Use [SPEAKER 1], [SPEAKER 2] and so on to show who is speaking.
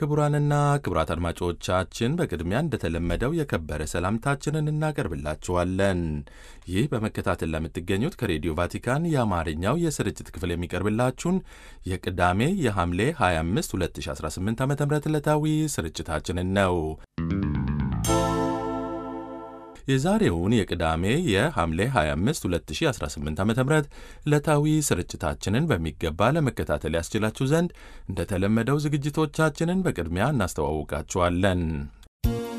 [SPEAKER 1] ክቡራንና ክቡራት አድማጮቻችን በቅድሚያ እንደተለመደው የከበረ ሰላምታችንን እናቀርብላችኋለን። ይህ በመከታተል ለምትገኙት ከሬዲዮ ቫቲካን የአማርኛው የስርጭት ክፍል የሚቀርብላችሁን የቅዳሜ የሐምሌ 25 2018 ዓ.ም ዕለታዊ ስርጭታችንን ነው። የዛሬውን የቅዳሜ የሐምሌ 25 2018 ዓ.ም ዕለታዊ ስርጭታችንን በሚገባ ለመከታተል ያስችላችሁ ዘንድ እንደተለመደው ዝግጅቶቻችንን በቅድሚያ እናስተዋውቃችኋለን።